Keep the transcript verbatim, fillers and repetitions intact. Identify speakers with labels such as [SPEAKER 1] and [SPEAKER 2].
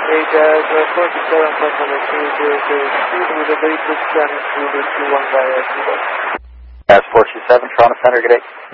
[SPEAKER 1] Hey, Jazz, uh, forty-seven five hundred two zero zero speed with the latest Spanish Zulu two one via Cuba.
[SPEAKER 2] Jazz four two seven, Toronto Center, good day.